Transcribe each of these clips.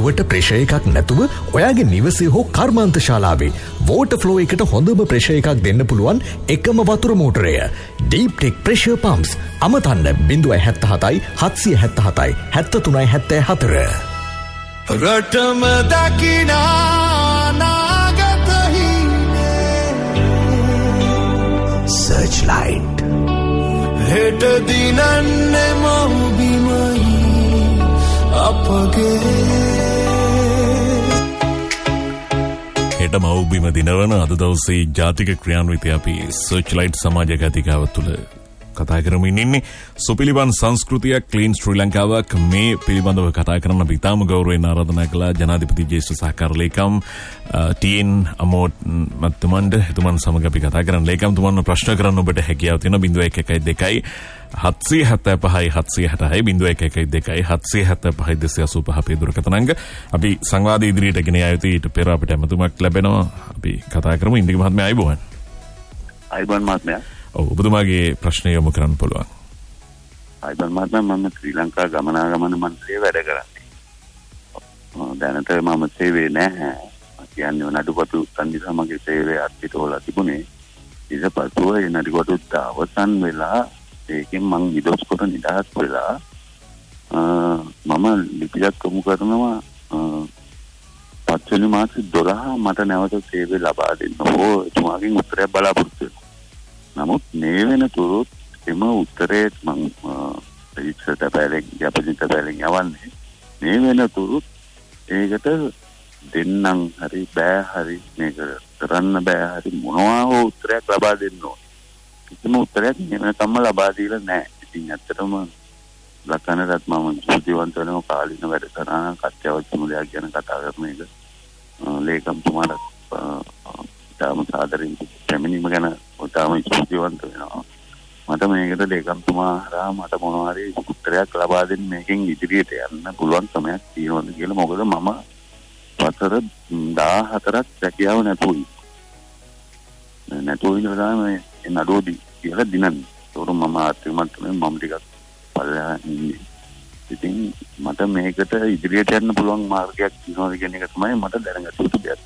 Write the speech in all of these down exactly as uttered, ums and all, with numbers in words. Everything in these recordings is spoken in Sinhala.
ඔබට ප්‍රෙෂර් එකක් නැතුව ඔයාගේ නිවසේ හෝ කර්මාන්ත ශාලාවේ වෝටර් ෆ්ලෝ එකට හොඳම ප්‍රෙෂර් එකක් දෙන්න පුළුවන් එකම වතුර මෝටරය Deep Tech Pressure Pumps. අමතන්න zero seven seven seven seven seven seven three seven four. රටම දකිනා නාගත හිමේ Searchlight. හෙට දිනන්නේ මව්බිමයි අපගේ. හෙට මව්බිම දිනවන අද දවසේ ජාතික ක්‍රියාන්විතය අපි Searchlight සමාජ ගතිකාව තුළ කතා කරමින් ඉන්නේ. සුපිලිවන් සංස්කෘතියක් ක්ලීන් ශ්‍රී ලංකාවක් මේ පිළිබඳව කතා කරන්න අපි ඉතාම ගෞරවයෙන් ආරාධනා කළා ජනාධිපති ජ්‍යෙෂ්ඨ සහකාර ලේකම් ටීඑන් අමෝට් මත්තුමන්ට. එතුමන් සමග අපි කතා කරන ලේකම් තුමන්ව ප්‍රශ්න කරන්න ඔබට හැකියාව තියෙනවා zero one one one two හත්සිය හැත්තෑ පහයි හත්සිය හැටයි zero one one one two හත්සිය හැත්තෑ පහයි දෙසිය අසූ පහ අපේ දුරකථන අංක. අපි සංවාද ඉදිරියට ගෙන යා යුතුයි. ඊට පෙර අපිට ඇමතුමක් ලැබෙනවා. අපි කතා කරමු. ඉන්දික මහත්මයා අයබෝවන්. අයබෝවන් මහත්මයා. ඔව් ඔබතුමාගේ ප්‍රශ්නය යොමු කරන්න පුළුවන්. අයබෝවන් මහත්මයා මම ශ්‍රී ලංකා ගමනාගමන මන්ත්‍රියේ වැඩ කරන්නේ. දැනට මම සේවයේ නැහැ. කියන්නේ නඩුපතු තන්දි සමග සේවයේ අත්විතෝලා තිබුණේ. ඊට පස්ව ඒ නඩුපතුත් අවසන් වෙලා ඒකෙන් මං විදොස් කොට නිදහස් වෙලා මම ලිපියක් යොමු කරනවා පස්වෙනි මාසේ දොළහ මට නැවත සේවය ලබා දෙන්න ඕ එතුමාගෙන් උත්තරයක් බලාපොරොත්තු වෙනවා. නමුත් මේ වෙනතුරුත් එම උත්තරේ මං පරීක්ෂා තැපෑලෙන් යපදින් තැපෑලෙන් යවන්නේ මේ වෙනතුරුත් ඒකට දෙන්නම් හරි බෑ හරි මේක කරන්න බෑ හරි මොනවා හෝ උත්තරයක් ලබා දෙන්න ඕන. කිසිම උත්තරයක් වෙනකම්ම ලබා දීලා නැහැ. ඉතින් ඇත්තටම ලකනටත් මම ස්තුතිවන්ත වෙනවා කාලින වැඩසටහන කත්‍යවච මුලයක් ගැන කතා කරන එක. ලේකම්තුමාට තාම සාදරයෙන් පැමිණීම ගැන තාම ස්තුතිවන්ත වෙනවා. මට මේකට ලේකම්තුමා හරහා මට මොනවා හරි උත්තරයක් ලබා දෙන්න මේකෙන් ඉදිරියට යන්න පුළුවන් සමයක් තියෙනවද කියලා. මොකද මම වසර දාහතරක් රැකියාව නැතුයි. නැතුයි ඉඳලා මේ නඩෝදි කියලා දිනන්නේ. ඒකට මම ආර්ථික මට්ටමේ මම ටිකක් පල්ලෙහා ඉන්නේ. ඉතින් මට මේකට ඉදිරියට යන්න පුළුවන් මාර්ගයක් තියෙනවද කියන එක තමයි මට දැනගන්න යුතු දෙයක්.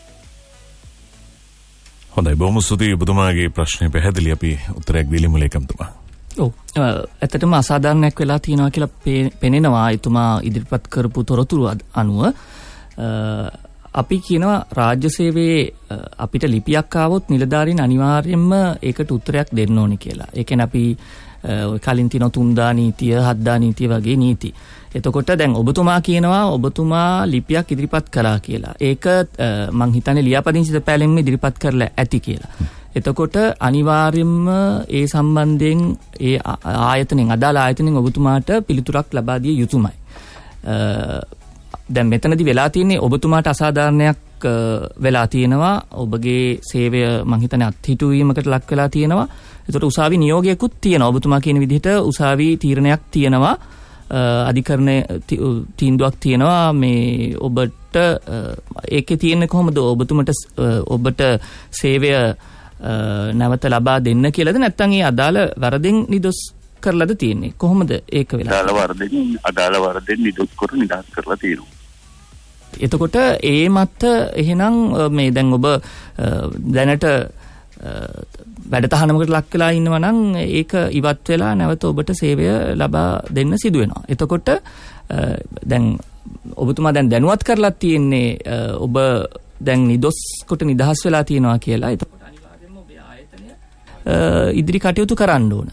හොඳයි බොහොම ස්තුතියි ඔබතුමාගේ ප්‍රශ්නේ පැහැදිලි. අපි උත්තරයක් දෙලිමු ලේකම්තුමා. ඔව් ඇත්තටම අසාධාරණයක් වෙලා තියෙනවා කියලා පෙනෙනවා එතුමා ඉදිරිපත් කරපු තොරතුරු අනුව. අපි කියනවා රාජ්‍ය සේවයේ අපිට ලිපියක් ආවොත් නිලධාරීන් අනිවාර්යයෙන්ම ඒකට උත්තරයක් දෙන්න ඕනේ කියලා. ඒ කියන්නේ අපි ඔය කලින් තියෙන තුන්දා නීතිය, හත්දා නීතිය වගේ නීති. එතකොට දැන් ඔබතුමා කියනවා ඔබතුමා ලිපියක් ඉදිරිපත් කළා කියලා. ඒක මං හිතන්නේ ලියාපදිංචි තැපෑලෙන්ම ඉදිරිපත් කරලා ඇති කියලා. එතකොට අනිවාර්යයෙන්ම ඒ සම්බන්ධයෙන් ඒ ආයතනෙන් අදාළ ආයතනෙන් ඔබතුමාට පිළිතුරක් ලබා දිය යුතුමයි. දැන් මෙතනදී වෙලා තියෙන්නේ ඔබතුමාට අසාධාරණයක් වෙලා තියෙනවා. ඔබගේ සේවය මං හිතන්නේ අත්හිටුවීමකට ලක් වෙලා තියෙනවා. ඒකට උසාවි නියෝගයකුත් තියෙනවා. ඔබතුමා කියන විදිහට උසාවි තීරණයක් තියෙනවා. අධිකරණයේ තීන්දුවක් තියෙනවා මේ ඔබට ඒකේ තියෙන්නේ කොහොමද ඔබතුමට ඔබට සේවය නැවත ලබා දෙන්න කියලාද නැත්නම් ඒ අදාළ වරදෙන් නිදොස් කරලාද තියෙන්නේ කොහොමද ඒක වෙලා? අදාළ වරදෙන් අදාළ වරදෙන් නිදොස් කර නිදහස් කරලා තියෙනවා. එතකොට ඒ මත එහෙනම් මේ දැන් ඔබ දැනට වැඩතහනමකට ලක් වෙලා ඉන්නවා නම් ඒක ඉවත් වෙලා නැවත ඔබට සේවය ලබා දෙන්න සිදු වෙනවා. එතකොට දැන් ඔබතුමා දැන් දැනුවත් කරලා තියෙන්නේ ඔබ දැන් නිදොස් කොට නිදහස් වෙලා තියෙනවා කියලා. එතකොට අනිවාර්යයෙන්ම ඔබේ ආයතනය ඉදිරි කටයුතු කරන්න ඕන.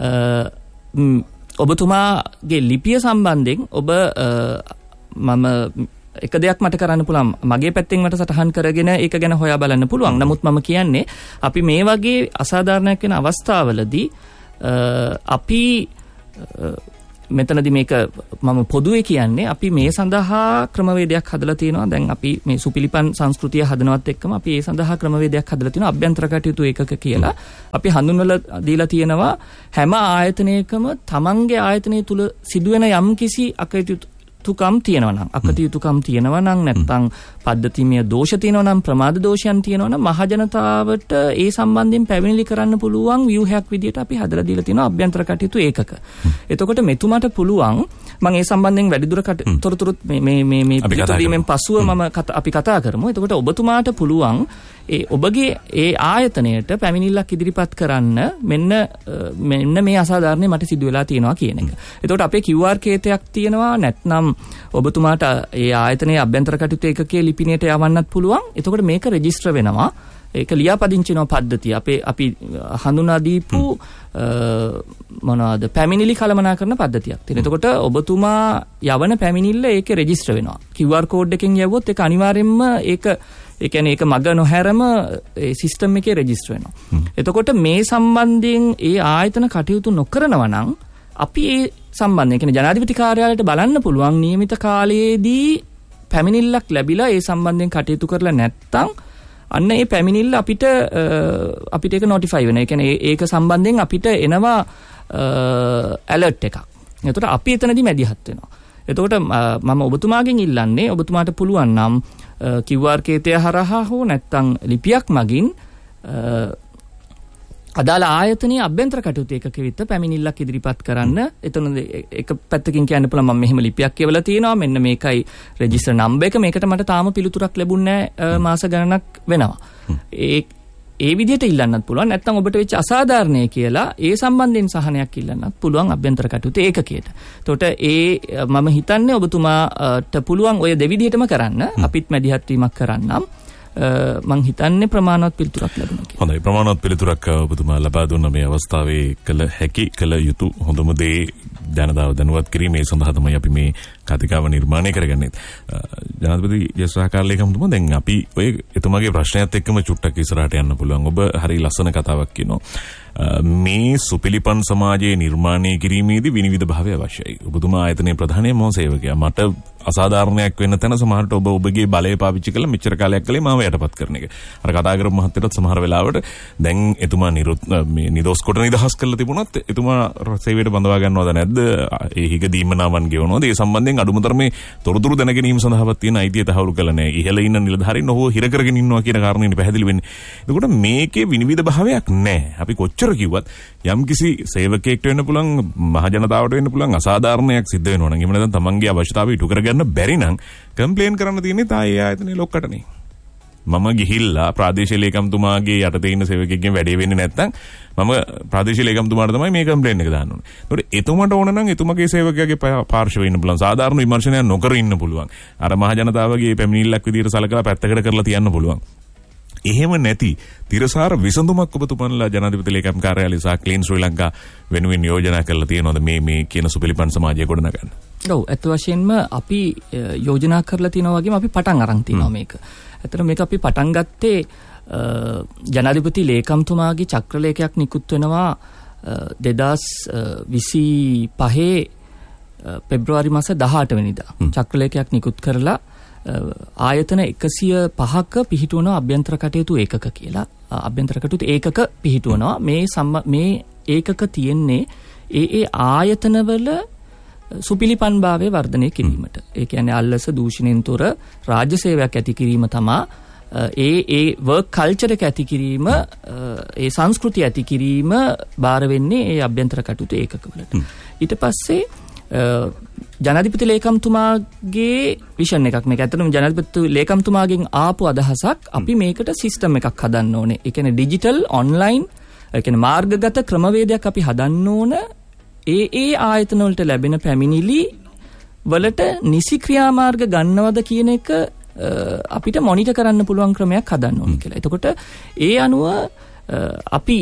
ඔබතුමාගේ ලිපිය සම්බන්ධයෙන් ඔබ මම එක දෙයක් මට කරන්න පුළුවන් මගේ පැත්තෙන් මට සටහන් කරගෙන ඒක ගැන හොයා බලන්න පුළුවන්. නමුත් මම කියන්නේ අපි මේ වගේ අසාධාරණයක් වෙන අවස්ථාවලදී අපි මෙතනදී මේක මම පොදුවේ කියන්නේ අපි මේ සඳහා ක්‍රමවේදයක් හදලා තියෙනවා. දැන් අපි මේ සුපිලිපන් සංස්කෘතිය හදනවත් එක්කම අපි ඒ සඳහා ක්‍රමවේදයක් හදලා තියෙනවා අභ්‍යන්තර කටයුතු ඒකක කියලා. අපි හඳුන්වලා දීලා තියෙනවා හැම ආයතනයකම තමන්ගේ ආයතනය තුල සිදුවෙන යම්කිසි අකටයුතු යුතුකම් තියෙනවා නම් අකටයුතුකම් තියෙනවා නම් නැත්නම් පද්ධතිමය දෝෂ තියෙනවා නම් ප්‍රමාද දෝෂයන් තියෙනවා නම් මහජනතාවට ඒ සම්බන්ධයෙන් පැමිණිලි කරන්න පුළුවන් ව්‍යුහයක් විදියට අපි හදලා දීලා තියෙනවා අභ්‍යන්තර කටයුතු ඒකක. එතකොට මෙතුමාට පුළුවන් මම ඒ සම්බන්ධයෙන් වැඩිදුර තොරතුරුත් මේ මේ මේ මේ පිටුදීමෙන් පසුව මම අපි කතා කරමු. එතකොට ඔබතුමාට පුළුවන් ඒ ඔබගේ ඒ ආයතනයට පැමිණිල්ලක් ඉදිරිපත් කරන්න මෙන්න මෙන්න මේ අසාධාරණේ මට සිදු වෙලා තියෙනවා කියන එක. එතකොට අපේ Q R කේතයක් තියෙනවා නැත්නම් ඔබතුමාට ඒ ආයතනයේ අභ්‍යන්තර කටයුතු ඒකකයේ ලිපිණයට යවන්නත් පුළුවන්. එතකොට මේක රෙජිස්ටර් වෙනවා. ඒක ලියාපදිංචිනව පද්ධතිය අපේ අපි හඳුනා දීපු මොනවාද පැමිණිලි කළමනාකරන පද්ධතියක් තියෙනවා. එතකොට ඔබතුමා යවන පැමිණිල්ල ඒකේ රෙජිස්ටර් වෙනවා. Q R කෝඩ් එකෙන් යවුවොත් ඒක අනිවාර්යයෙන්ම ඒක ඒ කියන්නේ ඒක මග නොහැරම ඒ සිස්ටම් එකේ රෙජිස්ටර් වෙනවා. එතකොට මේ සම්බන්ධයෙන් ඒ ආයතන කටයුතු නොකරනවා නම් අපි ඒ සම්බන්ධයෙන් කියන්නේ ජනාධිපති කාර්යාලයට බලන්න පුළුවන් නියමිත කාලයේදී පැමිණිල්ලක් ලැබිලා ඒ සම්බන්ධයෙන් කටයුතු කරලා නැත්නම් අන්න ඒ පැමිණිල්ල අපිට අපිට ඒක නොටිෆයි වෙනවා. ඒ කියන්නේ ඒක සම්බන්ධයෙන් අපිට එනවා ඇලර්ට් එකක්. එතකොට අපි එතනදී මැදිහත් වෙනවා. එතකොට මම ඔබතුමාගෙන් ඉල්ලන්නේ ඔබතුමාට පුළුවන් නම් Q R කේතය හරහා හෝ නැත්නම් ලිපියක් මගින් අදාළ ආයතනයේ අභ්‍යන්තර කටයුතු ඒකකෙ විතර පැමිණිල්ලක් ඉදිරිපත් කරන්න. එතන එක පැත්තකින් කියන්න පුළුවන් මම මෙහෙම ලිපියක් කියවලා තියෙනවා මෙන්න මේකයි රෙජිස්ටර් නම්බර් එක මේකට මට තාම පිළිතුරක් ලැබුණේ නැහැ මාස ගණනක් වෙනවා. ඒ ඒ විදිහට ඉල්ලන්නත් පුළුවන්. නැත්නම් ඔබට වෙච්ච අසාධාරණය කියලා ඒ සම්බන්ධයෙන් සහනයක් ඉල්ලන්නත් පුළුවන් අභ්‍යන්තර කටයුතු ඒකකයට. එතකොට ඒ මම හිතන්නේ ඔබතුමාට පුළුවන් ඔය දෙවිදිහටම කරන්න. අපිත් මැදිහත් වීමක් කරන්නම්. මං හිතන්නේ ප්‍රමාණවත් පිළිතුරක් ලැබුණා කියලා. හොඳයි ප්‍රමාණවත් පිළිතුරක් ඔබතුමා ලබා දුන්න මේ අවස්ථාවේ කළ හැකි කළ යුතු හොඳම දේ ජනතාව දැනුවත් කිරීමේ සඳහා තමයි අපි මේ කතිකාව නිර්මාණය කරගන්නේ. ජනාධිපති ජයශ්‍රාකාර ලේකම්තුමා දැන් අපි ඔය එතුමාගේ ප්‍රශ්නයත් එක්කම චුට්ටක් ඉස්සරහට යන්න පුළුවන්. ඔබ හරි ලස්සන කතාවක් කියනවා. මේ සුපිලිපන් සමාජයේ නිර්මාණය කිරීමේදී විනිවිද භාවය අවශ්‍යයි. ඔබතුමා ආයතනයේ ප්‍රධානී මොහොත සේවකයා. මට අසාධාරණයක් වෙන්න තැන සමහරට ඔබ ඔබගේ බලය පාවිච්චි කරලා මෙච්චර කාලයක් කලේ මාව යටපත් කරන එක. අර කතා කරපු මහත්තයටත් සමහර වෙලාවට දැන් එතුමා මේ නිදොස් කොට නිදහස් කරලා තිබුණත් එතුමා සේවයට බඳවා ගන්නවද නැද්ද? ඒ හිග දීමනාවන් ගෙවනවද? ඒ සම්බන්ධයෙන් අඩුමතරමේ තොරතුරු දැන ගැනීම සඳහාවත් තියෙන අයිතිය තහවුරු කළා නෑ. ඉහළ ඉන්න නිලධාරීන් ඔහුව හිර කරගෙන ඉන්නවා කියන කාරණේනේ පැහැදිලි වෙන්නේ. එතකොට මේකේ විනිවිද භාවයක් නෑ. අපි කොච්චර කිව්වත් යම්කිසි සේවකයෙක්ට වෙන්න පුළුවන් මහ ජනතාවට වෙන්න පුළුවන් අසාධාරණයක් සිද්ධ වෙනවා නම් එහෙම නැත්නම් තමන්ගේ අවශ්‍යතාවය ඉටු කරගන්න බැරි නම් කම්ප්ලේන් කරන්න තියෙන්නේ තායි ආයතනයේ ලොක්කටනේ. මම ගිහිල්ලා ප්‍රාදේශීය ලේකම්තුමාගේ යටතේ ඉන්න සේවකයෙක්ගෙන් වැඩේ වෙන්නේ නැත්නම් මම ප්‍රාදේශීය ලේකම්තුමාට තමයි මේ කම්ප්ලේන් එක දාන්න ඕනේ. ඒකට එතුමට ඕන නම් එතුමගේ සේවකයාගේ පාර්ශවයේ ඉන්න පුළුවන්. සාධාරණ විමර්ශනයක් නොකර ඉන්න පුළුවන්. අර මහ ජනතාවගේ පැමිණිල්ලක් විදිහට සලකලා පැත්තකට කරලා තියන්න පුළුවන්. එහෙම නැති තිරසාර විසඳුමක් ඔබතුමන්ලා ජනාධිපති ලේකම් කාර්යාලය සහ ක්ලීන් ශ්‍රී ලංකා වෙනුවෙන් යෝජනා කරලා තියෙනවද මේ මේ කියන සුපිලිපන් සමාජය ගොඩනගන්න? ඔව් අත් වශයෙන්ම අපි යෝජනා කරලා තියෙනවා වගේම අපි පටන් අරන් තියෙනවා මේක. ඇත්තට මේක අපි පටන් ගත්තේ ජනාධිපති ලේකම්තුමාගේ චක්‍රලේඛයක් නිකුත් වෙනවා දෙදාස් විසිපහේ පෙබ්‍රුවාරි මාස දහඅට වෙනිදා. චක්‍රලේඛයක් නිකුත් කරලා ආයතන එකසිය පහක පිහිටුවනවා අභ්‍යන්තර කටයුතු ඒකක කියලා. අභ්‍යන්තර කටයුතු ඒකක පිහිටුවනවා. මේ මේ ඒකක තියෙන්නේ ඒ ඒ ආයතනවල සුපිලිපන්භාවය වර්ධනය කිරීමට. ඒ කියන්නේ අල්ලස දූෂණයෙන් තොර රාජ්‍ය සේවයක් ඇති කිරීම තමා ඒ ඒ වර්ක් කල්චර් එක ඇති කිරීම ඒ සංස්කෘතිය ඇති කිරීම බාර වෙන්නේ ඒ අභ්‍යන්තර කටයුතු ඒකකවලට. ඊට පස්සේ ජනාධිපති ලේකම්තුමාගේ විෂන් එකක් මේක. ඇත්තටම ජනාධිපති ලේකම්තුමාගෙන් ආපු අදහසක් අපි මේකට සිස්ටම් එකක් හදන්න ඕනේ. ඒ කියන්නේ ඩිජිටල් ඔන්ලයින් ඒ කියන්නේ මාර්ගගත ක්‍රමවේදයක් අපි හදන්න ඕන. ඒ ඒ ආයතන වලට ලැබෙන පැමිණිලි වලට නිසි ක්‍රියාමාර්ග ගන්නවද කියන එක අපිට මොනිටර් කරන්න පුළුවන් ක්‍රමයක් හදන්න ඕනේ කියලා. එතකොට ඒ අනුව අපි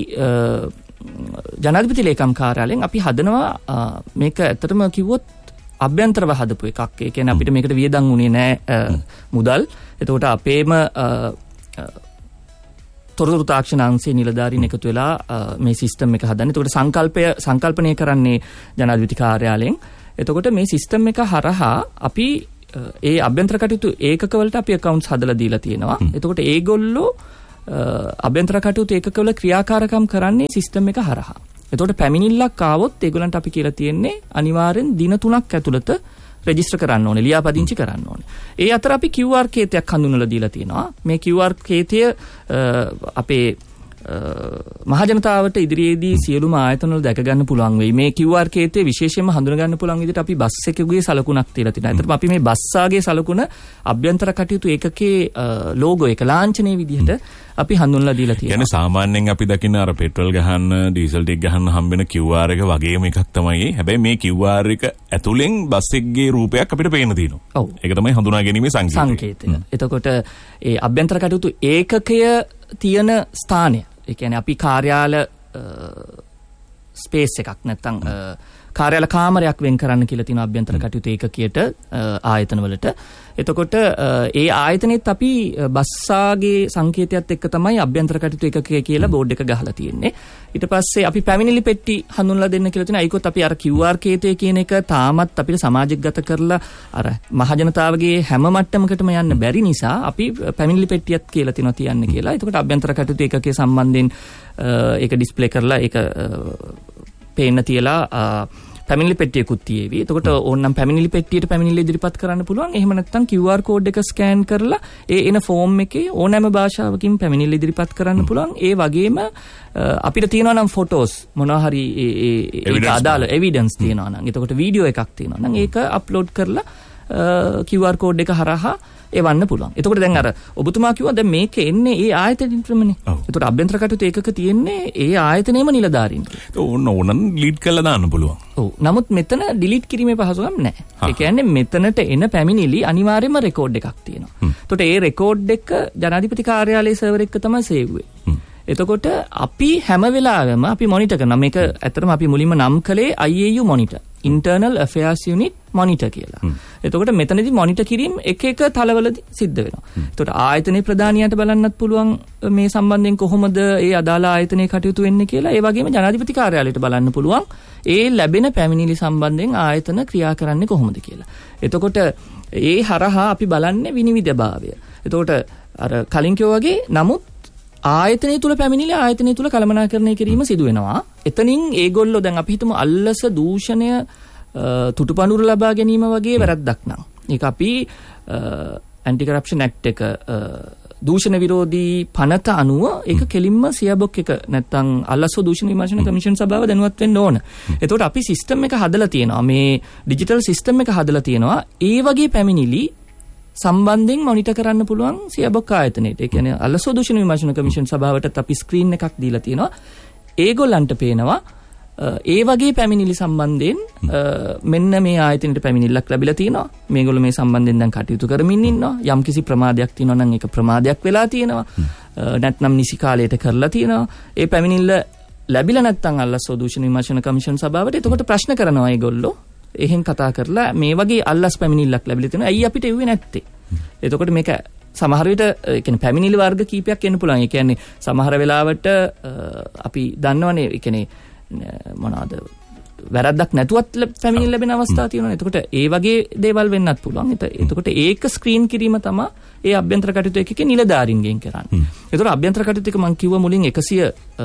ජනාධිපති ලේකම් කාර්යාලයෙන් අපි හදනවා මේක ඇත්තටම කිව්වොත් අභ්‍යන්තරව හදපු එකක්. ඒ කියන්නේ අපිට මේකට වියදම් උනේ නැහැ මුදල්. එතකොට අපේම තොරතුරු තාක්ෂණ අංශයේ නිලධාරීන් එකතු වෙලා මේ සිස්ටම් එක හදන්නේ. එතකොට සංකල්පය සංකල්පණය කරන්නේ ජනාධිපති කාර්යාලයෙන්. එතකොට මේ සිස්ටම් එක හරහා අපි ඒ අභ්‍යන්තර කටයුතු ඒකකවලට අපි accounts හදලා දීලා තියෙනවා. එතකොට ඒගොල්ලෝ අභ්‍යන්තර කටයුතු ඒකකවල ක්‍රියාකාරකම් කරන්නේ සිස්ටම් එක හරහා. එතකොට පැමිණිල්ලක් ආවොත් ඒගොල්ලන්ට අපි කියලා තියෙන්නේ අනිවාර්යෙන් දින තුනක් ඇතුළත රෙජිස්ටර් කරන්න ඕනේ, ලියාපදිංචි කරන්න ඕනේ. ඒ අතර අපි Q R කේතයක් හඳුන්වලා දීලා තියෙනවා. මේ Q R කේතය අපේ මහජනතාවට ඉදිරියේදී සියලුම ආයතනවල දැක ගන්න පුළුවන් වෙයි. මේ Q R කේතේ විශේෂයෙන්ම හඳුන ගන්න පුළුවන් විදිහට අපි බස් එකකගේ සලකුණක් තියලා තියෙනවා. ඒතරම අපි මේ බස් ආගේ සලකුණ අභ්‍යන්තර කටයුතු ඒකකේ ලෝගෝ එක ලාංඡනයේ විදිහට අපි හඳුන්වලා දීලා තියෙනවා. يعني සාමාන්‍යයෙන් අපි දකින්න අර පෙට්‍රල් ගහන්න, ඩීසල් ටික ගහන්න හම්බෙන Q R එක වගේම එකක් තමයි. හැබැයි මේ Q R එක ඇතුලෙන් බස් එකේ රූපයක් අපිට පේන්න තියෙනවා. ඔව්. ඒක තමයි හඳුනා ගැනීමේ සංකේතය. සංකේතය. එතකොට ඒ අභ්‍යන්තර කටයුතු ඒකකය තියෙන ස්ථානය, ඒ කියන්නේ අපි කාර්යාල ස්පේස් එකක් නැත්තම් කාර්යාල කාමරයක් වෙන් කරන්න කියලා තියෙන අභ්‍යන්තර කටයුතු ඒකකයට ආයතන වලට. එතකොට ඒ ආයතනෙත් අපි බස්සාගේ සංකේතයත් එක්ක තමයි අභ්‍යන්තර කටයුතු ඒකකය කියලා බෝඩ් එක ගහලා තියෙන්නේ. ඊට පස්සේ අපි පැමිණිලි පෙට්ටි හඳුන්වලා දෙන්න කියලා තියෙනවා. ඒකත් අපි අර Q R කේතය කියන එක තාමත් අපිට සමාජගත කරලා අර මහජනතාවගේ හැම මට්ටමකටම යන්න බැරි නිසා අපි පැමිණිලි පෙට්ටියක් කියලා තියෙනවා තියන්න කියලා. එතකොට අභ්‍යන්තර කටයුතු ඒකකයේ සම්බන්ධයෙන් ඒක ඩිස්ප්ලේ කරලා ඒක පේන්න තියලා පැමිණිලි පෙට්ටියකුත් තියේවි. එතකොට ඕනනම් පැමිණිලි පෙට්ටියට පැමිණිලි ඉදිරිපත් කරන්න පුළුවන්. එහෙම නැත්නම් Q R කෝඩ් එක ස්කෑන් කරලා ඒ එන ෆෝම් එකේ ඕනෑම භාෂාවකින් පැමිණිලි ඉදිරිපත් කරන්න පුළුවන්. ඒ වගේම අපිට තියෙනවා නම් ෆොටෝස් මොනවා හරි ඒ ඒක අදාළ එවිඩන්ස් තියෙනවා නම්. එතකොට වීඩියෝ එකක් තියෙනවා නම් ඒක අප්ලෝඩ් කරලා Q R කෝඩ් එක හරහා එවන්න පුළුවන්. එතකොට දැන් අර ඔබතුමා කිව්වා දැන් මේක එන්නේ ඒ ආයතනෙටමනේ. එතකොට අභ්‍යන්තර කටයුතු ඒකක තියෙන්නේ ඒ ආයතනයේම නිලධාරීන්. ඕන ඕනන් ඩිලීට් කරලා දාන්න පුළුවන්. ඔව්. නමුත් මෙතන ඩිලීට් කිරීමේ පහසුකම් නැහැ. ඒ කියන්නේ මෙතනට එන පැමිණිලි අනිවාර්යයෙන්ම රෙකෝඩ් එකක් තියෙනවා. එතකොට ඒ රෙකෝඩ් එක ජනාධිපති කාර්යාලයේ සර්වර් එක තමයි සේව් වෙන්නේ. එතකොට අපි හැම වෙලාවෙම අපි මොනිටර් කරනවා. මේක ඇත්තටම අපි මුලින්ම නම් කළේ I A U monitor, Internal Affairs Unit monitor කියලා. එතකොට මෙතනදී මොනිටර් කිරීම එක එක තලවලදී සිද්ධ වෙනවා. එතකොට ආයතනයේ ප්‍රධානියට බලන්නත් පුළුවන් මේ සම්බන්ධයෙන් කොහොමද ඒ අදාළ ආයතනයේ කටයුතු වෙන්නේ කියලා. ඒ වගේම ජනාධිපති කාර්යාලයට බලන්න පුළුවන් ඒ ලැබෙන පැමිණිලි සම්බන්ධයෙන් ආයතන ක්‍රියා කරන්නේ කොහොමද කියලා. එතකොට ඒ හරහා අපි බලන්නේ විනිවිදභාවය. එතකොට අර කලින් කිව්වා වගේ නමුත් ආයතනය තුල පැමිණිලි ආයතනය තුල කළමනාකරණය කිරීම සිදු වෙනවා. එතනින් ඒගොල්ලෝ දැන් අපි හිතමු අල්ලස දූෂණය තුටුපඳුර ලබා ගැනීම වගේ වැරද්දක් නම් ඒක අපි ඇන්ටි කරප්ෂන් ඇක්ට් එක දූෂණ විරෝධී පනත අනුව ඒක කෙලින්ම සියාබොක් එක නැත්තම් අල්ලස දූෂණ විමර්ශන කමිෂන් සභාව දැනුවත් වෙන්න ඕන. එතකොට අපි සිස්ටම් එක හදලා තියෙනවා. මේ ඩිජිටල් සිස්ටම් එක හදලා තියෙනවා. ඒ වගේ පැමිණිලි සම්බන්ධයෙන් මොනිටර් කරන්න පුළුවන් සියාබොක් ආයතනයේට. ඒ කියන්නේ අල්ලස දූෂණ විමර්ශන කමිෂන් සභාවටත් අපි ස්ක්‍රීන් එකක් දීලා තියෙනවා. ඒගොල්ලන්ට පේනවා ඒ වගේ පැමිණිලි සම්බන්ධයෙන් මෙන්න මේ ආයතනයට පැමිණිල්ලක් ලැබිලා තියෙනවා. මේගොල්ලෝ මේ සම්බන්ධයෙන් දැන් කටයුතු කරමින් ඉන්නවා. යම්කිසි ප්‍රමාදයක් තියෙනවා නම් ඒක ප්‍රමාදයක් වෙලා තියෙනවා. නැත්නම් නිසි කාලයට කරලා තියෙනවා. ඒ පැමිණිල්ල ලැබිලා නැත්නම් අල්ලස් දූෂණ විමර්ශන කමිෂන් සභාවට එතකොට ප්‍රශ්න කරනවා ඒගොල්ලෝ. එහෙන් කතා කරලා මේ වගේ අල්ලස් පැමිණිල්ලක් ලැබිලා තියෙනවා. ඇයි අපිට එව්වේ නැත්තේ? එතකොට මේක සමහර විට ඒ කියන්නේ පැමිණිලි වර්ග කීපයක් එන්න පුළුවන්. ඒ කියන්නේ සමහර වෙලාවට අපි දන්නවනේ ඒ කියන්නේ මොනවාද වැරද්දක් නැතුවත් පැමිණිලි ලැබෙන අවස්ථා තියෙනවා. එතකොට ඒ වගේ දේවල් වෙන්නත් පුළුවන්. එතකොට ඒක ස්ක්‍රීන් කිරීම තමයි ඒ අභ්‍යන්තර කටයුතු එකකේ නිලධාරීන්ගෙන් කරන්නේ. එතකොට අභ්‍යන්තර කටයුතු එක මම කිව්වා මුලින් එකසිය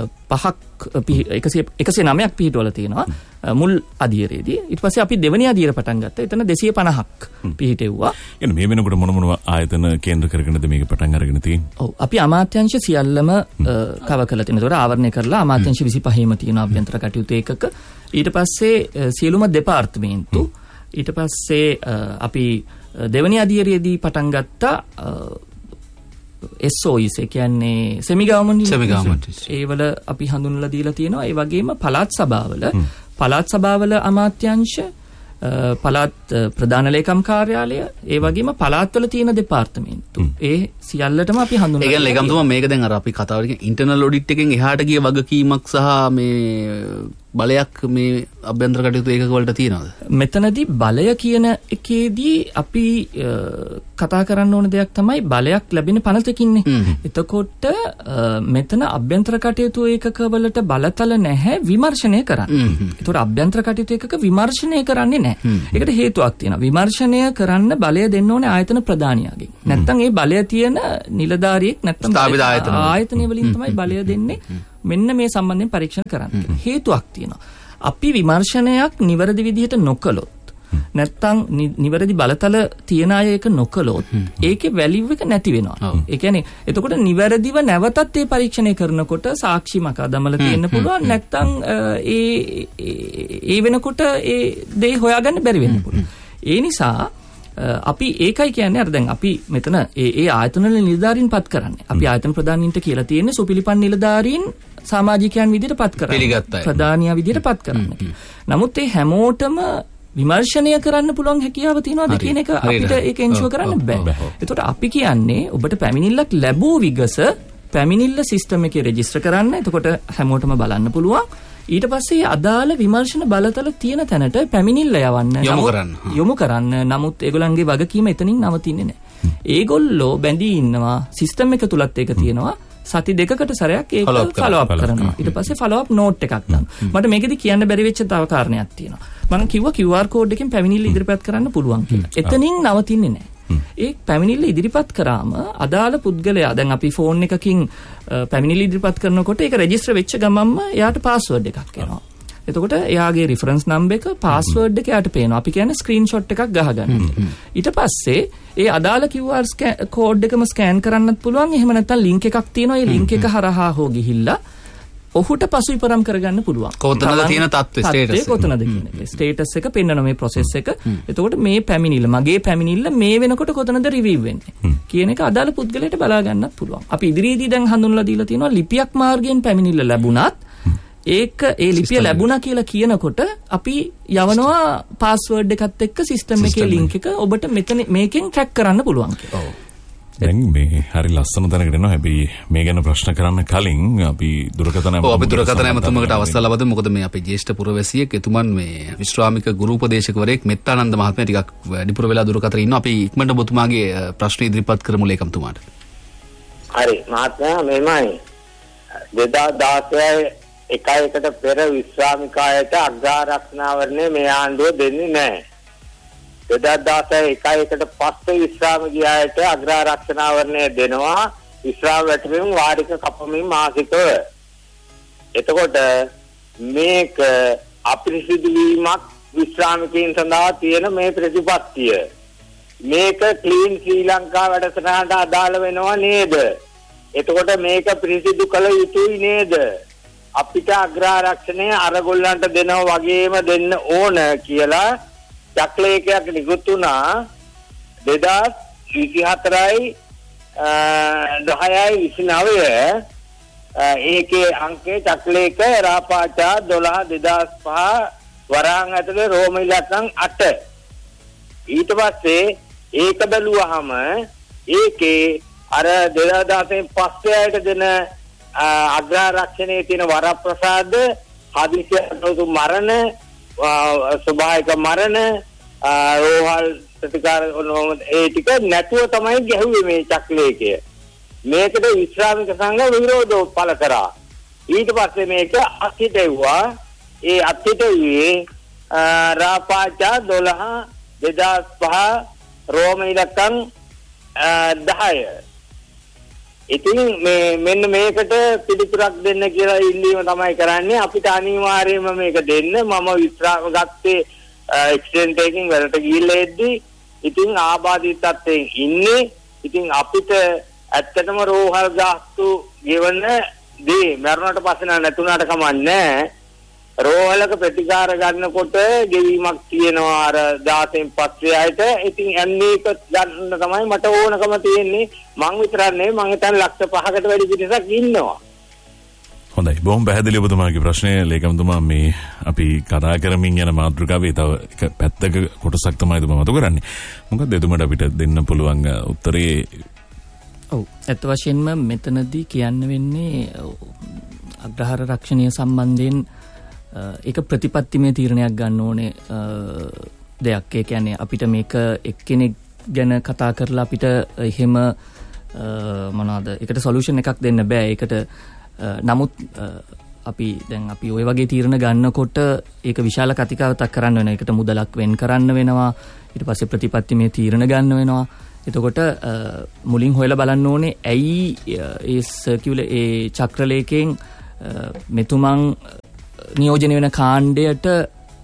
පහක් එකසිය නවයක් පිහිටවල තියෙනවා මුල් අදියරේදී. ඊට පස්සේ අපි දෙවෙනි අදියර පටන් ගත්තා. එතන දෙසිය පනහක් පිහිටෙව්වා. يعني මේ වෙනකොට මොන මොන ආයතන කේන්ද්‍ර කරගෙනද මේක පටන් අරගෙන තියෙන්නේ? ඔව් අපි අමාත්‍යාංශ සියල්ලම කව කරලා තියෙනවා. ඒතකොට ආවරණය කරලා අමාත්‍යාංශ විසිපහේම තියෙන අභ්‍යන්තර කටයුතු ඒකක. ඊට පස්සේ සියලුම දෙපාර්තමේන්තු ඊට පස්සේ අපි දෙවැනි අදියරේදී පටන් ගත්තා S O Is ඒ කියන්නේ semi government semi government ඒවල අපි හඳුන්වලා දීලා තියෙනවා. ඒ වගේම පළාත් සභාවල පළාත් සභාවල අමාත්‍යාංශ පළාත් ප්‍රධාන ලේකම් කාර්යාලය ඒ වගේම පළාත්වල තියෙන දෙපාර්තමේන්තු ඒ සියල්ලටම අපි හඳුන්වලා. ඒ කියන්නේ ලේකම්තුමා මේක දැන් අර අපි කතාවට කියන ඉන්ටර්නල් ඔඩිට් එකෙන් එහාට ගිය වගකීමක් සහ මේ බලයක් මේ අභ්‍යන්තර කටයුතු ඒකක වලට තියෙනවද? මෙතනදී බලය කියන එකේදී අපි කතා කරන්න ඕන දෙයක් තමයි බලයක් ලැබෙන පනතකින්නේ. එතකොට මෙතන අභ්‍යන්තර කටයුතු ඒකක වලට බලතල නැහැ විමර්ශනය කරන්න. ඒතකොට අභ්‍යන්තර කටයුතු ඒකක විමර්ශනය කරන්නේ නැහැ. ඒකට හේතුවක් තියෙනවා. විමර්ශනය කරන්න බලය දෙන්න ඕනේ ආයතන ප්‍රධානියාගෙන්. නැත්තම් ඒ බලය තියෙන නිලධාරියෙක් නැත්තම් ආයතනය වලින් තමයි බලය දෙන්නේ. මෙන්න මේ සම්බන්ධයෙන් පරීක්ෂණ කරන්න. හේතුවක් තියෙනවා. අපි විමර්ශනයක් නිවැරදි විදිහට නොකළොත් නැත්තම් නිවැරදි බලතල තියන අය ඒක නොකළොත් ඒකේ වැලියු එක නැති වෙනවා. ඒ කියන්නේ එතකොට නිවැරදිව නැවතත් ඒ පරීක්ෂණය කරනකොට සාක්ෂි මකදමල තියෙන්න පුළුවන්. නැත්තම් ඒ ඒ වෙනකොට ඒ දේ හොයාගන්න බැරි වෙන්න පුළුවන්. ඒ නිසා අපි ඒකයි කියන්නේ අර දැන් අපි මෙතන ඒ ඒ ආයතන වල නිලධාරීන් පත් කරන්නේ. අපි ආයතන ප්‍රධානීන්ට කියලා තියෙන්නේ සුපිලිපන් නිලධාරීන් සමාජිකයන් විදිහට පත් කරන්නේ. ප්‍රධානියා විදිහට පත් කරන්නේ. නමුත් ඒ හැමෝටම විමර්ශනය කරන්න පුළුවන් හැකියාව තියනවාද කියන එක අපිට ඒක එන්ෂුවර් කරන්න බෑ. ඒකට අපි කියන්නේ ඔබට පැමිණිල්ලක් ලැබූ විගස පැමිණිල්ල සිස්ටම් එකේ රෙජිස්ටර් කරන්න. එතකොට හැමෝටම බලන්න පුළුවන්. ඊට පස්සේ අදාළ විමර්ශන බලතල තියෙන තැනට පැමිණිල්ල යවන්න යොමු කරන්න. යොමු කරන්න. නමුත් ඒගොල්ලන්ගේ වගකීම එතනින් නවතින්නේ නැහැ. ඒගොල්ලෝ බැඳී ඉන්නවා සිස්ටම් එක තුලත් ඒක තියෙනවා. සති දෙකකට සැරයක් ඒක ෆලෝ අප් කරනවා. ඊට පස්සේ ෆලෝ අප් නෝට් එකක් දානවා. මට මේකෙදි කියන්න බැරි වෙච්ච තව කාරණයක් තියෙනවා. මම කිව්වා Q R කෝඩ් එකෙන් පැමිණිල්ල ඉදිරිපත් කරන්න පුළුවන් කියලා. එතනින් නවතින්නේ නැහැ. ඒ පැමිණිල්ල ඉදිරිපත් කරාම අදාළ පුද්ගලයා දැන් අපි ෆෝන් එකකින් පැමිණිල්ල ඉදිරිපත් කරනකොට ඒක රෙජිස්ටර් වෙච්ච ගමන්ම එයාට පාස්වර්ඩ් එකක් එනවා. එතකොට එයාගේ රිෆරන්ස් නම්බර් එක පාස්වර්ඩ් එක එයාට පේනවා. අපි කියන්නේ ස්ක්‍රීන්ෂොට් එකක් ගහගන්න. ඊට පස්සේ ඒ අදාළ Q R කෝඩ් එකම ස්කෑන් කරන්නත් පුළුවන්. එහෙම නැත්නම් ලින්ක් එකක් තියෙනවා. ඒ ලින්ක් එක හරහා හෝ ගිහිල්ලා ඔහුට පසුවිපරම් කරගන්න පුළුවන්. කොතනද තියෙන තත්ත්වය ස්ටේටස් එක කොතනද කියන එක. ස්ටේටස් එක පෙන්වන මේ process එක. එතකොට මේ පැමිණිල්ල මගේ පැමිණිල්ල මේ වෙනකොට කොතනද රිවීව් වෙන්නේ කියන එක අදාළ පුද්ගලයාට බලා ගන්නත් පුළුවන්. අපි ඉදිරියේදී දැන් හඳුන්වලා දීලා තියෙනවා ලිපියක් මාර්ගයෙන් පැමිණිල්ල ලැබුණත් ඒක ඒ ලිපිය ලැබුණා කියලා කියනකොට අපි යවනවා පාස්වර්ඩ් එකත් එක්ක සිස්ටම් එකේ ලින්ක් එක ඔබට මෙතන මේකෙන් ට්‍රැක් කරන්න පුළුවන් කියලා. දැන් මේ හරි ලස්සන තැනකට එනවා. හැබැයි මේ ගැන ප්‍රශ්න කරන්න කලින් අපි දුරකථන ඔව් අපි දුරකථන ඇමතුමකට අවස්ථාව ලබා දෙමු. මොකද මේ අපේ ජ්‍යෙෂ්ඨ පුරවැසියෙක් එතුමන් මේ විශ්‍රාමික ගුරු උපදේශකවරයෙක් මෙත්තානන්ද මහත්මයා ටිකක් වැඩිපුර වෙලා දුරකථන ඉන්නවා. අපි ඉක්මනට ඔබතුමාගේ ප්‍රශ්න ඉදිරිපත් කරමු ලේකම්තුමාට. හරි මහත්මයා මෙහෙමයි. දෙදා දාසය එකයි එකට පෙර විශ්‍රාමිකායට අග්‍රාරක්ෂණාවරණය මේ ආණ්ඩුව දෙන්නේ නැහැ. දෙදා දාසය එකයි එකට පස්සේ විශ්‍රාමිකයාට අග්‍රාරක්ෂණාවරණය දෙනවා. විශ්‍රාම වැටීමෙන් වාරික කපමින් මාසිකව. එතකොට මේක අපිරිසිදු වීමක් විශ්‍රාමිකයන් සඳහා තියෙන මේ ප්‍රතිපත්තිය. මේක ක්ලීන් ශ්‍රී ලංකා වැඩසටහනට අදාළ වෙනවා නේද? එතකොට මේක පිරිසිදු කළ යුතුයි නේද? අපිට අග්‍රාරක්ෂණය අරගොල්ලන්ට දෙනවා වගේම දෙන්න ඕන කියලා චක්ලේඛයක් නිකුත් වුණා දෙදාස් විසිහතරයි දහයයි විසිනවය. ඒකේ අංකේ චක්ලේඛ රාපාචා දොළහ දෙදාස් පහ වරහන් ඇතුලේ රෝම ඉලක්කම් අට. ඊට පස්සේ ඒක බැලුවාම ඒකේ අර දෙදාස් දහයෙන් පස්සේ ආයත දෙන අග්‍රාරක්ෂණයේ තියෙන වරප්‍රසාද හදිසි අනතුරු මරණ ස්වභාවික මරණ රෝහල් ප්‍රතිකාර ඒ ටික නැතුව තමයි ගැහුවේ මේ චක්ලේඛය. මේකට විශ්‍රාමික සංඝ විරෝධව පළ කරා. ඊට පස්සේ මේක අත්හිටුවා. ඒ අත්හිටුවේ රාපාචා දොළහ දෙදාස් පහ රෝම ඉලක්කම් දහය. ඉතින් මේ මෙන්න මේකට පිළිතුරක් දෙන්න කියලා ඉල්ලීම තමයි කරන්නේ. අපිට අනිවාර්යයෙන්ම මේක දෙන්න. මම විශ්‍රාම ගත්තේ එක්ස්ටෙන්ට් එකකින් වලට ගිහිල්ලා එද්දී ඉතින් ආබාධිත තත්ත්වයෙන් ඉන්නේ. ඉතින් අපිට ඇත්තටම රෝහල් ගාස්තු ගෙවන්න දී මරණයට පස්සේ නැතුණාට කමන්නේ. රෝහලක ප්‍රතිකාර ගන්නකොට ගෙවීමක් තියෙනවා අර දාසයෙන් පස්සේ ආයත. ඉතින් ඇන්නේක ගන්න තමයි මට ඕනකම තියෙන්නේ. මං විතරක් නෙවෙයි මං හිතන්නේ ලක්ෂ පහකට වැඩි පිරිසක් ඉන්නවා. හොඳයි. බොහොම පැහැදිලි ඔබතුමාගේ ප්‍රශ්නය ලේකම්තුමා. මේ අපි කතා කරමින් යන මාතෘකාවේ තව එක පැත්තක කොටසක් තමයි ඔබ මතු කරන්නේ. මොකද එතුමට අපිට දෙන්න පුළුවන් උත්තරේ? ඔව්. ඇත්ත වශයෙන්ම මෙතනදී කියන්න වෙන්නේ අග්‍රහාර රක්ෂණීය සම්බන්ධයෙන් ඒක ප්‍රතිපත්තිමය තීරණයක් ගන්න ඕනේ දෙයක්. ඒ කියන්නේ අපිට මේක එක්කෙනෙක් ගැන කතා කරලා අපිට එහෙම මොනවාද ඒකට සොලියුෂන් එකක් දෙන්න බෑ. ඒකට නමුත් අපි දැන් අපි ওই වගේ තීරණ ගන්නකොට ඒක විශාල කතිකාවතක් කරන්න වෙනවා. ඒකට මුදලක් වෙන් කරන්න වෙනවා. ඊට පස්සේ ප්‍රතිපත්තිමය තීරණ ගන්න වෙනවා. එතකොට මුලින් හොයලා බලන්න ඕනේ ඇයි ඒ සර්කියුලර් ඒ චක්‍රලේඛයෙන් මෙතුමන් නියෝජනය වෙන කාණ්ඩයට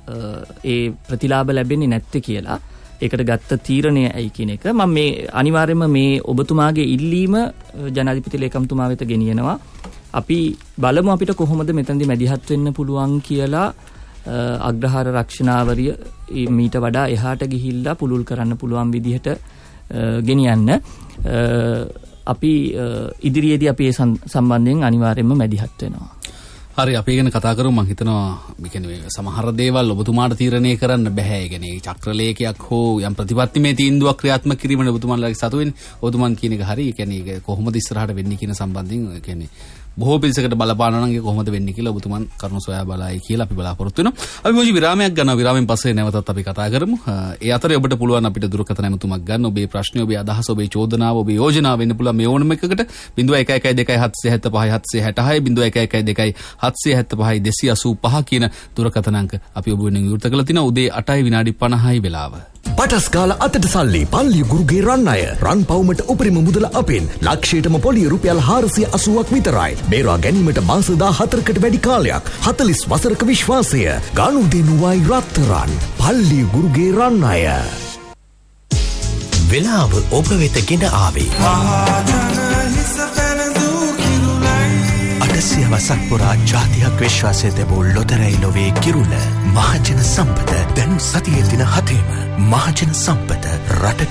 ඒ ප්‍රතිලාභ ලැබෙන්නේ නැත්තේ කියලා ඒකට ගත්ත තීරණය ඇයි කියන එක මම මේ අනිවාර්යයෙන්ම මේ ඔබතුමාගේ ඉල්ලීම ජනාධිපති ලේකම්තුමා වෙත ගෙනියනවා. අපි බලමු අපිට කොහොමද මෙතනදී මැදිහත් වෙන්න පුළුවන් කියලා අග්‍රහාර රක්ෂණාවරිය මීට වඩා එහාට ගිහිල්ලා පුළුල් කරන්න පුළුවන් විදිහට ගෙනියන්න අපි ඉදිරියේදී අපි ඒ සම්බන්ධයෙන් අනිවාර්යයෙන්ම මැදිහත් වෙනවා. හරි අපි ගැන කතා කරමු. මම හිතනවා මේ කියන්නේ සමහර දේවල් ඔබතුමාට තීරණය කරන්න බෑ. ඒ කියන්නේ චක්‍රලේඛයක් හෝ යම් ප්‍රතිපත්තිමය තීන්දුවක් ක්‍රියාත්මක කිරීමනේ ඔබතුමාලගේ සතු වෙන්නේ. ඔබතුමන් කියන එක හරි. ඒ කියන්නේ ඒක කොහොමද ඉස්සරහට වෙන්නේ කියන සම්බන්ධයෙන් ඒ කියන්නේ බොහෝ පිළිසකට බලපානවා නම් ඒක කොහොමද වෙන්නේ කියලා ඔබතුමන් කරුණු සොයා බලයි කියලා අපි බලාපොරොත්තු වෙනවා. අපි මොකද විරාමයක් ගන්නවා. විරාමයෙන් පස්සේ නැවතත් අපි කතා කරමු. ඒ අතරේ ඔබට පුළුවන් අපිට දුරකථන ඇමතුමක් ගන්න. ඔබේ ප්‍රශ්න, ඔබේ අදහස, ඔබේ චෝදනාව, ඔබේ යෝජනාව වෙන්න පුළුවන් මේ ඕනම එකකට zero one one two seven seven five seven six six zero one one two seven seven five two eight five කියන දුරකථන අංක අපි ඔබ වෙනුවෙන් විවෘත කරලා තිනවා. උදේ අටයි විනාඩි පනහයි වෙලාව. පටස්කාල අතට සල්ලි පල්ලි ගුරුගේ රන් අය රන් පවුමට උපරිම මුදල අපෙන් ලක්ෂයටම පොලිය රුපියල් හාරසිය අසූවක් විතරයි. බේරා ගැනීමට මාස දාහතරකට වැඩි කාලයක් හතළිස් වසරක විශ්වාසය ගනුදෙනුවයි රත්තරන් පල්ලි ගුරුගේ රන් අය. වෙලාව ඔබ වෙත ගෙන ආවේ අටසිය වසක් පුරා ජාතියක් විශ්වාසය තිබූ ලොතරැයි ලොවේ කිරුළ මහජන සම්පත දැන් සතියේ දින හතේම මහජන සම්පත රටට